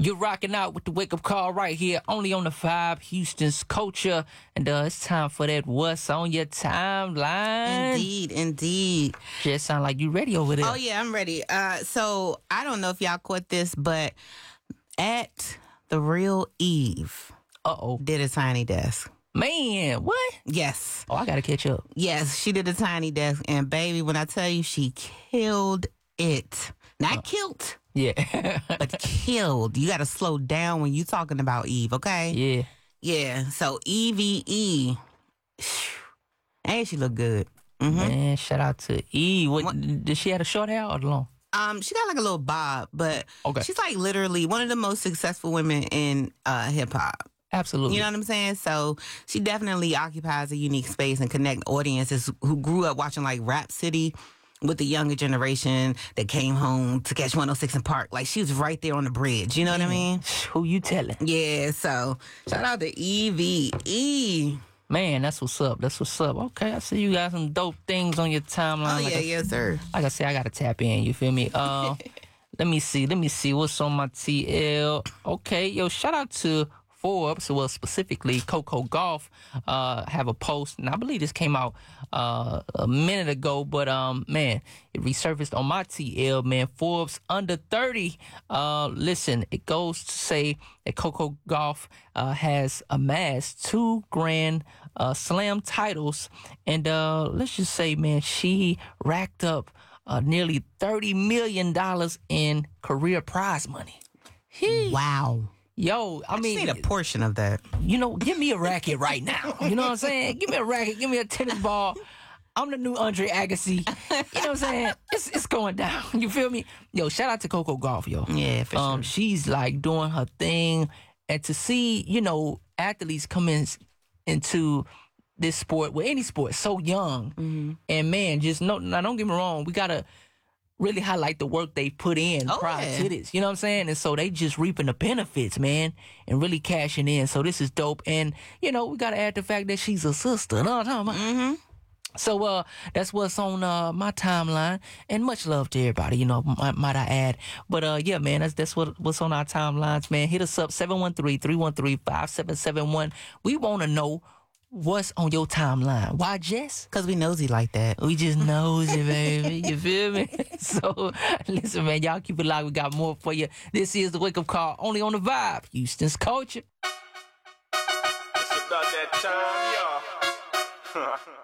You're rocking out with the wake up call right here, only on the Vibe, Houston's culture. And it's time for that What's on Your Timeline. Indeed. Just sound like you ready over there. Oh, yeah, I'm ready. So I don't know if y'all caught this, but at The Real Eve did a tiny desk. Man, what? Yes. Oh, I got to catch up. Yes, she did a tiny desk. And baby, when I tell you, she killed it. Not killed. Yeah. But killed. You got to slow down when you talking about Eve, okay? Yeah. Yeah. So EVE. And she look good. Mm-hmm. Man, shout out to Eve. Did she have a short hair or long? She got like a little bob, but she's like literally one of the most successful women in hip hop. Absolutely. You know what I'm saying? So she definitely occupies a unique space and connect audiences who grew up watching like Rap City with the younger generation that came home to catch 106 in Park. Like, she was right there on the bridge. You know what I mean? Who you telling? Yeah, so shout out to EVE. Man, that's what's up. That's what's up. Okay, I see you got some dope things on your timeline. Oh, yeah, yes, sir. Like I say, I got to tap in. You feel me? Let me see what's on my TL. Okay, yo, shout out to Forbes, well, specifically Coco Gauff, have a post, and I believe this came out a minute ago, but man, it resurfaced on my TL, man. Forbes under 30. Listen, it goes to say that Coco Gauff has amassed 2 Grand Slam titles, and let's just say, man, she racked up nearly $30 million in career prize money. Wow. Yo, I mean, need a portion of that. You know, give me a racket right now. You know what I'm saying? Give me a racket. Give me a tennis ball. I'm the new Andre Agassi. You know what I'm saying? It's going down. You feel me? Yo, shout out to Coco Gauff, yo. Yeah, for sure. She's like doing her thing, and to see, you know, athletes come into this sport, with any sport, so young, and man, just now don't get me wrong, we gotta really highlight the work they put in prior to this. You know what I'm saying? And so they just reaping the benefits, man, and really cashing in. So this is dope. And, you know, we got to add the fact that she's a sister. You know what I'm talking about? So that's what's on my timeline. And much love to everybody, you know, might I add. But yeah, man, that's what's on our timelines, man. Hit us up, 713-313-5771. We want to know what's on your timeline. Why, Jess? Because we nosy like that. We just nosy, baby. You feel me? So, listen, man, y'all keep it locked. We got more for you. This is the Wake Up Call, only on the Vibe, Houston's culture. It's about that time, y'all.